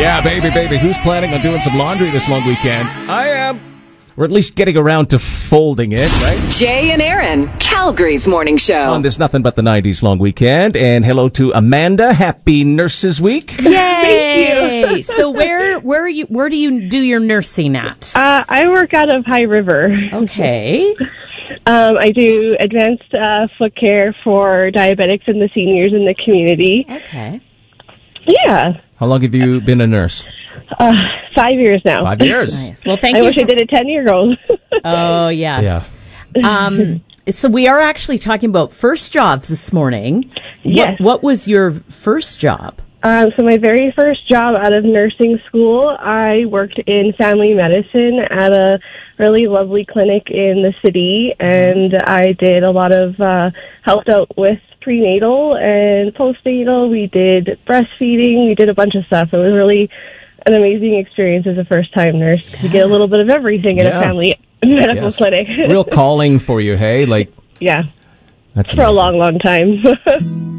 Yeah, baby. Who's planning on doing some laundry this long weekend? I am. Or at least getting around to folding it, right? Jay and Aaron, Calgary's morning show. There's nothing but the 90s long weekend. And hello to Amanda. Happy Nurses Week. Yay! Thank you. So where do you do your nursing at? I work out of High River. Okay. I do advanced foot care for diabetics and the seniors in the community. Okay. Yeah. How long have you been a nurse? 5 years now. 5 years. Nice. Well, thank you. I wish I did it 10 years ago. Oh, yes. Yeah. So we are actually talking about first jobs this morning. Yes. What was your first job? So my very first job out of nursing school, I worked in family medicine at a really lovely clinic in the city, and I did a lot of helped out with prenatal and postnatal. We did breastfeeding. We did a bunch of stuff. It was really an amazing experience as a first-time nurse. You get a little bit of everything in a family medical clinic. Real calling for you, hey? Yeah. That's for amazing. a long, long time.